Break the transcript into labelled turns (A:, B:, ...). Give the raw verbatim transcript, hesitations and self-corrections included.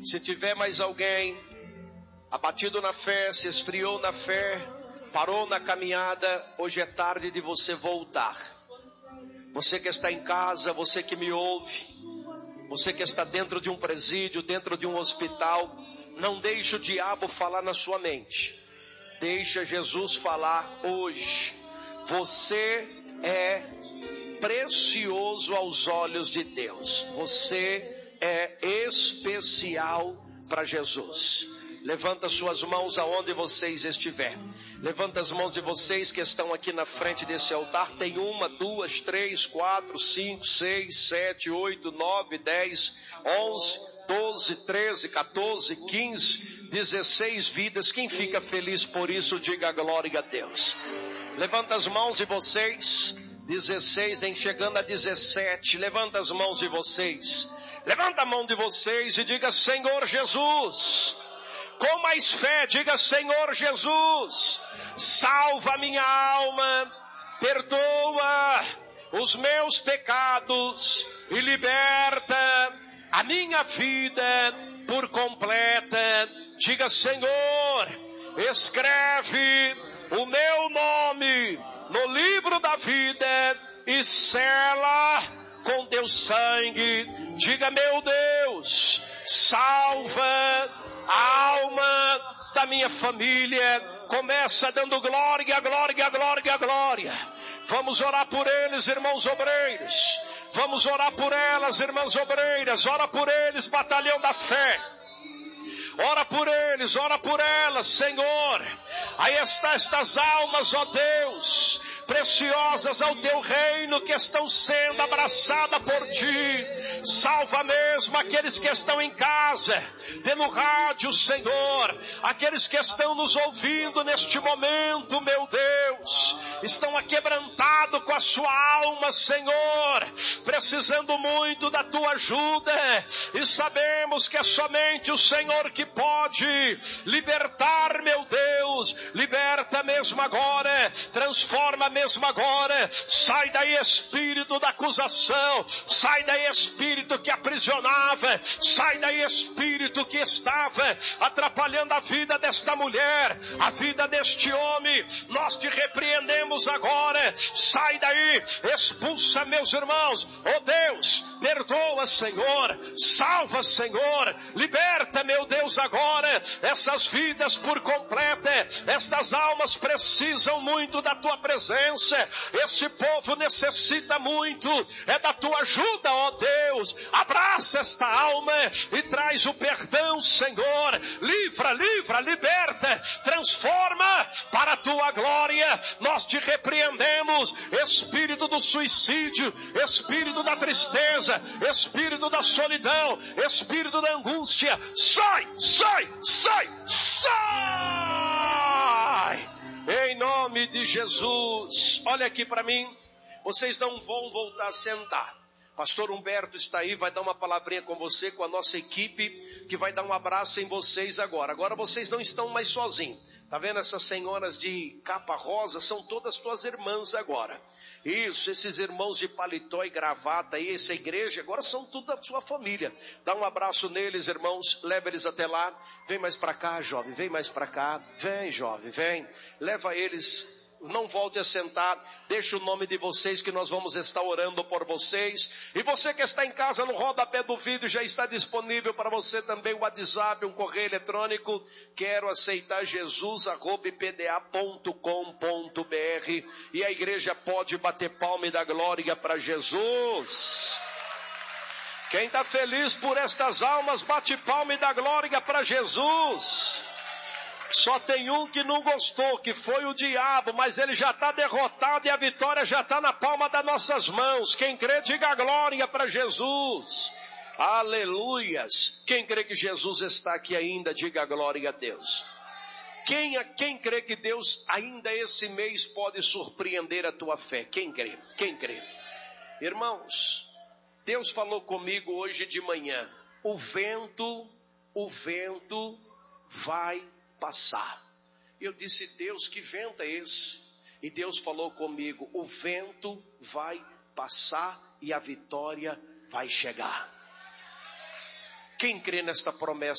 A: Se tiver mais alguém abatido na fé, se esfriou na fé, parou na caminhada, hoje é tarde de você voltar. Você que está em casa, você que me ouve, você que está dentro de um presídio, dentro de um hospital, não deixe o diabo falar na sua mente. Deixa Jesus falar hoje. Você é precioso aos olhos de Deus. Você é especial para Jesus. Levanta suas mãos aonde vocês estiverem. Levanta as mãos de vocês que estão aqui na frente desse altar. Tem uma, duas, três, quatro, cinco, seis, sete, oito, nove, dez, onze, doze, treze, quatorze, quinze, dezesseis vidas. Quem fica feliz por isso, diga glória a Deus. Levanta as mãos de vocês. dezesseis, em chegando a dezessete. Levanta as mãos de vocês. Levanta a mão de vocês e diga: Senhor Jesus. Com mais fé, diga: Senhor Jesus, salva a minha alma, perdoa os meus pecados e liberta a minha vida por completa. Diga: Senhor, escreve o meu nome no livro da vida e sela com teu sangue. Diga: meu Deus, salva a alma da minha família. Começa dando glória, glória, glória, glória. Vamos orar por eles, irmãos obreiros. Vamos orar por elas, irmãs obreiras. Ora por eles, batalhão da fé. Ora por eles, ora por elas, Senhor. Aí está estas almas, ó Deus, preciosas ao teu reino, que estão sendo abraçadas por ti. Salva mesmo aqueles que estão em casa, pelo rádio, Senhor. Aqueles que estão nos ouvindo neste momento, meu Deus, estão aquebrantados com a sua alma, Senhor, precisando muito da tua ajuda. E sabemos que é somente o Senhor que pode libertar, meu Deus. Liberta mesmo agora, transforma mesmo agora. Sai daí espírito da acusação, sai daí espírito que aprisionava, sai daí espírito que estava atrapalhando a vida desta mulher, a vida deste homem. Nós te repreendemos agora. Sai daí, expulsa, meus irmãos. Oh Deus, perdoa, Senhor, salva, Senhor, liberta, meu Deus, agora essas vidas por completa. Estas almas precisam muito da tua presença. Esse povo necessita muito é da tua ajuda, ó Deus. Abraça esta alma e traz o perdão, Senhor. Livra, livra, liberta, transforma para a tua glória. Nós te repreendemos, espírito do suicídio, espírito da tristeza, espírito da solidão, espírito da angústia. Sai, sai, sai, sai! Em nome de Jesus. Olha aqui para mim. Vocês não vão voltar a sentar. Pastor Humberto está aí, vai dar uma palavrinha com você, com a nossa equipe, que vai dar um abraço em vocês agora. Agora vocês não estão mais sozinhos. Tá vendo essas senhoras de capa rosa? São todas tuas irmãs agora. Isso, esses irmãos de paletó e gravata aí, essa igreja, agora são tudo da sua família. Dá um abraço neles, irmãos, leva eles até lá. Vem mais para cá, jovem, vem mais para cá. Vem, jovem, vem. Leva eles. Não volte a sentar, deixa o nome de vocês que nós vamos estar orando por vocês. E você que está em casa, no rodapé do vídeo já está disponível para você também o WhatsApp, um correio eletrônico. Quero aceitar Jesus, arroba p d a ponto com ponto b r. E a igreja pode bater palma e dar glória para Jesus. Quem está feliz por estas almas, bate palma e dá glória para Jesus. Só tem um que não gostou, que foi o diabo, mas ele já está derrotado e a vitória já está na palma das nossas mãos. Quem crê, diga glória para Jesus. Aleluias. Quem crê que Jesus está aqui ainda, diga glória a Deus. Quem, quem crê que Deus ainda esse mês pode surpreender a tua fé? Quem crê? Quem crê? Irmãos, Deus falou comigo hoje de manhã. O vento, o vento vai passar. Eu disse: Deus, que vento é esse? E Deus falou comigo: o vento vai passar e a vitória vai chegar. Quem crê nesta promessa?